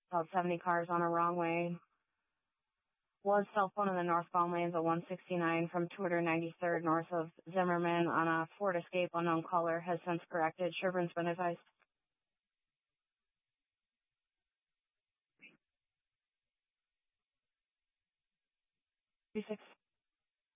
About 70 cars on a wrong way. Was cell phone in the northbound lanes of 169 from 293rd north of Zimmerman on a Ford Escape, unknown caller, has since corrected. Sherburne's been advised. 36.